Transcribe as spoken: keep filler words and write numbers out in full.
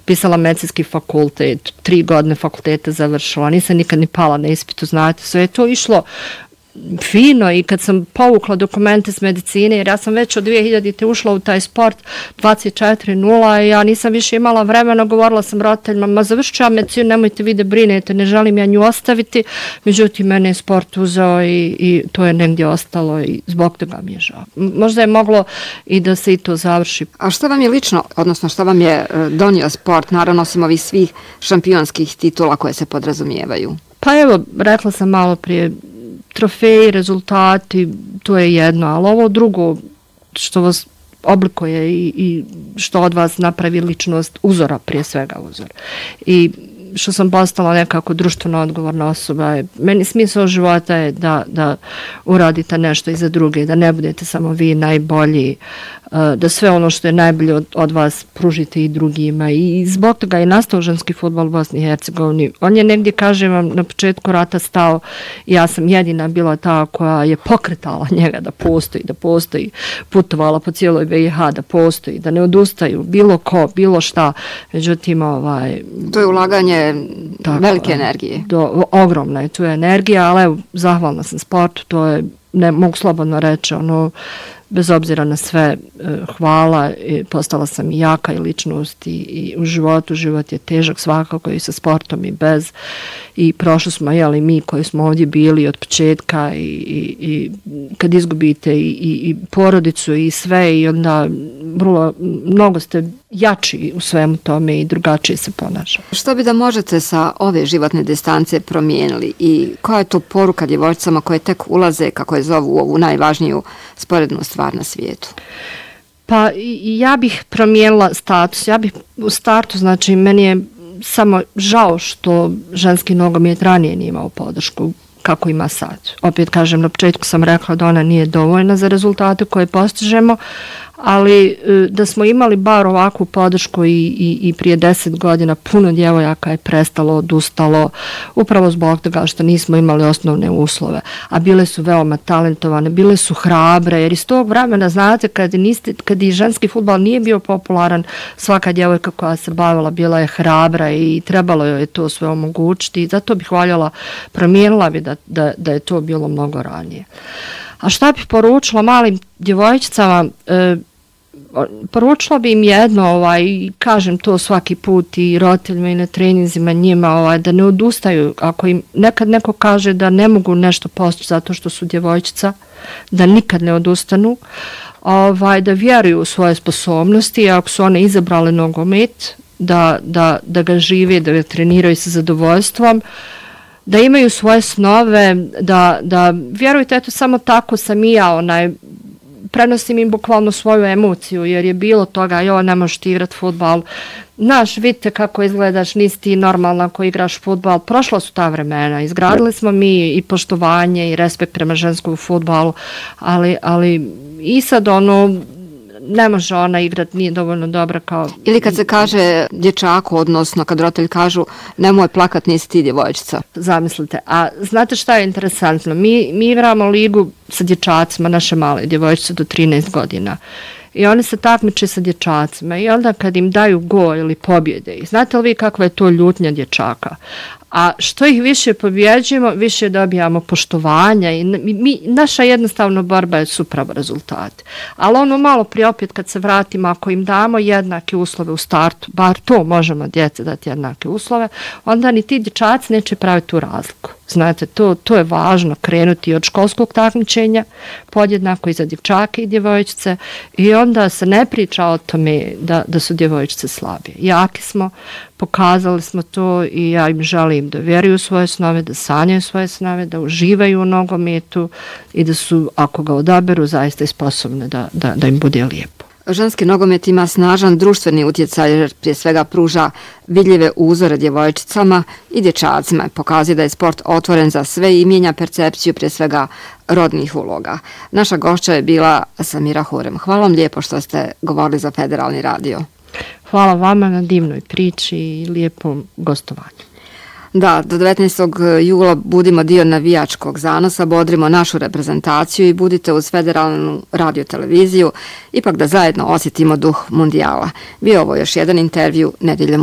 pisala medicinski fakultet, tri godine fakulteta završila, nisam nikad ni pala na ispitu, znate, sve je to išlo fino i kad sam povukla dokumente s medicine, jer ja sam već od dvije hiljadite ušla u taj sport dvadeset četiri nula i ja nisam više imala vremena, govorila sam roditeljima, ma završit ću ja medicinu, nemojte vi da brinete, ne želim ja nju ostaviti, međutim mene je sport uzeo i, i to je negdje ostalo i zbog toga mi je žao. Možda je moglo i da se i to završi. A što vam je lično, odnosno što vam je donio sport, naravno osim ovih svih šampionskih titula koje se podrazumijevaju? Pa evo, rekla sam malo prije, trofeji, rezultati, to je jedno, ali ovo drugo što vas oblikuje i, i što od vas napravi ličnost, uzora prije svega uzor. I što sam postala nekako društveno odgovorna osoba. Meni smisao života je da, da uradite nešto i za druge, da ne budete samo vi najbolji, da sve ono što je najbolje od, od vas pružite i drugima. I zbog toga je nastao ženski fudbal u Bosni i Hercegovini. On je negdje, kažem vam, na početku rata stao, ja sam jedina bila ta koja je pokretala njega da postoji, da postoji, putovala po cijeloj B i H da postoji, da ne odustaju, bilo ko, bilo šta. Međutim, ovaj... To je ulaganje tako, velike energije. Do, ogromna je tu energija, ali evo, zahvalna sam sportu, to je, ne mogu slobodno reći, ono, bez obzira na sve, hvala, postala sam i jaka i ličnost i, i u životu, život je težak svakako i sa sportom i bez, i prošli smo, jeli, mi koji smo ovdje bili od početka i, i, i kad izgubite i, i, i porodicu i sve i onda vrlo, mnogo ste jači u svemu tome i drugačije se ponaša. Što bi da možete sa ove životne distance promijenili i koja je to poruka djevojčicama koje tek ulaze, kako je zovu, u ovu najvažniju sporednu stvar na svijetu? Pa ja bih promijenila status. Ja bih u startu, znači meni je samo žao što ženski nogomet ranije nije imao podršku kako ima sad. Opet kažem, na početku sam rekla da ona nije dovoljna za rezultate koje postižemo, ali da smo imali bar ovakvu podršku i, i, i prije deset godina puno djevojaka je prestalo, odustalo, upravo zbog toga što nismo imali osnovne uslove, a bile su veoma talentovane, bile su hrabre, jer iz tog vremena, znate, kad, niste, kad i ženski fudbal nije bio popularan, svaka djevojka koja se bavila bila je hrabra i trebalo joj je to sve omogućiti i zato bih voljela, promijenila bi da, da, da je to bilo mnogo ranije. A šta bih poručila malim djevojčicama? E, poručila bi im jedno, ovaj, kažem to svaki put i roditeljima i na treninzima njima, ovaj, da ne odustaju. Ako im nekad neko kaže da ne mogu nešto postići zato što su djevojčica, da nikad ne odustanu, ovaj, da vjeruju u svoje sposobnosti, ako su one izabrale nogomet, da, da, da ga žive, da ga treniraju sa zadovoljstvom, da imaju svoje snove, da, da vjerujte, eto samo tako sam i ja, onaj, prenosim im bukvalno svoju emociju, jer je bilo toga, jo, ne možeš ti igrat fudbal, znaš, vidite kako izgledaš, nisi ti normalna ko igraš fudbal, prošla su ta vremena, izgradili smo mi i poštovanje i respekt prema ženskom fudbalu, ali, ali i sad ono, ne može ona igrati, nije dovoljno dobra kao... Ili kad se kaže dječaku, odnosno kad roditelji kažu nemoj plakat, nisi ti djevojčica. Zamislite, a znate šta je interesantno? Mi, mi igramo ligu sa dječacima, naše male djevojčice do trinaest godina. I oni se takmiče sa dječacima i onda kad im daju gol ili pobjede, i znate li vi kakva je to ljutnja dječaka? A što ih više pobjeđujemo, više dobijamo poštovanja i mi, naša jednostavno borba je supravo rezultat. Ali ono malo prije opet kad se vratimo, ako im damo jednake uslove u startu, bar to možemo djece dati jednake uslove, onda ni ti dječaci neće praviti tu razliku. Znate, to, to je važno krenuti od školskog takmičenja, podjednako i za djevčake i djevojčice i onda se ne priča o tome da, da su djevojčice slabije. Jaki smo, pokazali smo to i ja im želim da vjeruju svoje snove, da sanjaju svoje snove, da uživaju u nogometu i da su, ako ga odaberu, zaista i sposobne da, da, da im bude lijepo. Ženski nogomet ima snažan društveni utjecaj jer prije svega pruža vidljive uzore djevojčicama i dječacima. Pokazuje da je sport otvoren za sve i mijenja percepciju prije svega rodnih uloga. Naša gošća je bila Samira Hurem. Hvala vam lijepo što ste govorili za Federalni radio. Hvala vama na divnoj priči i lijepom gostovanju. Da, do devetnaestog jula budimo dio navijačkog zanosa, bodrimo našu reprezentaciju i budite uz Federalnu radioteleviziju, ipak da zajedno osjetimo duh mundijala. Bio ovo još jedan intervju Nedeljom